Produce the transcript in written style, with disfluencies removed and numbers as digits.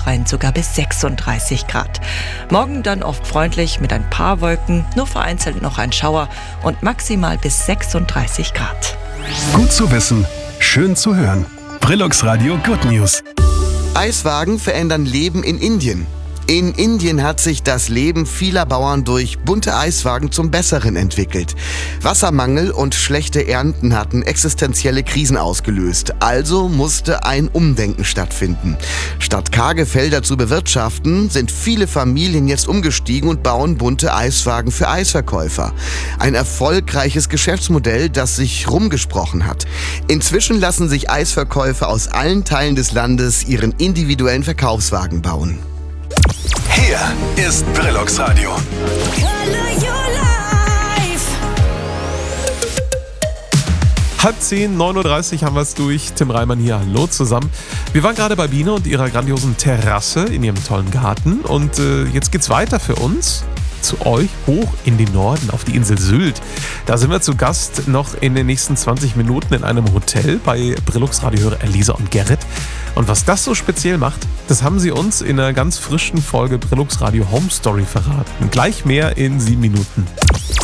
Niederrhein sogar bis 36 Grad. Morgen dann oft freundlich mit ein paar Wolken, nur vereinzelt noch ein Schauer und maximal bis 36 Grad. Gut zu wissen, schön zu hören. Brillux Radio Good News. Eiswagen verändern Leben in Indien. In Indien hat sich das Leben vieler Bauern durch bunte Eiswagen zum Besseren entwickelt. Wassermangel und schlechte Ernten hatten existenzielle Krisen ausgelöst. Also musste ein Umdenken stattfinden. Statt karge Felder zu bewirtschaften, sind viele Familien jetzt umgestiegen und bauen bunte Eiswagen für Eisverkäufer. Ein erfolgreiches Geschäftsmodell, das sich rumgesprochen hat. Inzwischen lassen sich Eisverkäufer aus allen Teilen des Landes ihren individuellen Verkaufswagen bauen. Hier ist Brillux Radio. 9:30, 9:30 Uhr haben wir es durch. Tim Reimann hier, hallo zusammen. Wir waren gerade bei Biene und ihrer grandiosen Terrasse in ihrem tollen Garten. Und jetzt geht's weiter für uns zu euch hoch in den Norden auf die Insel Sylt. Da sind wir zu Gast noch in den nächsten 20 Minuten in einem Hotel bei Brillux Radio-Hörer Elisa und Gerrit. Und was das so speziell macht, das haben sie uns in einer ganz frischen Folge Brillux Radio Home Story verraten. Gleich mehr in 7 Minuten.